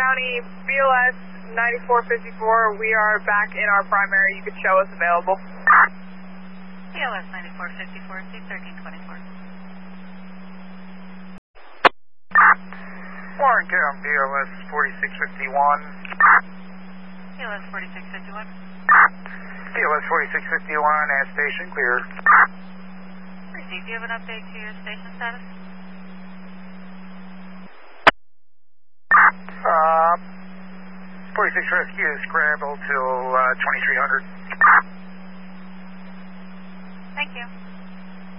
County, BLS 9454. We are back in our primary. You can show us available. BLS 9454, C1324. Warren County, BLS 4651. BLS 4651. BLS 4651 at station clear. Received. Do you have an update to your station status? 46 rescue scrambled till 2300.